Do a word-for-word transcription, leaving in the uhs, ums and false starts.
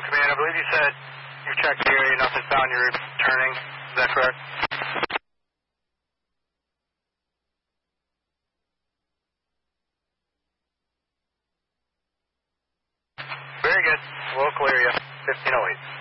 Command, I believe you said you've checked the area, nothing found, you're returning. Is that correct? Very good. We'll clear you. fifteen oh eight.